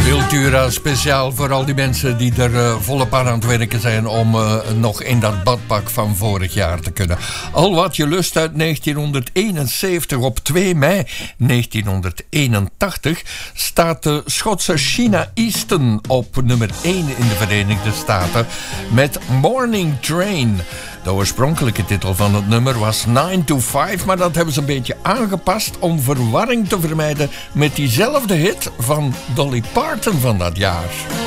Cultura speciaal voor al die mensen die er volop aan het werken zijn om nog in dat badpak van vorig jaar te kunnen. Al wat je lust uit 1971 op 2 mei 1981 staat de Schotse Sheena Easton op nummer 1 in de Verenigde Staten met Morning Train. De oorspronkelijke titel van het nummer was 9 to 5, maar dat hebben ze een beetje aangepast om verwarring te vermijden met diezelfde hit van Dolly Parton van dat jaar.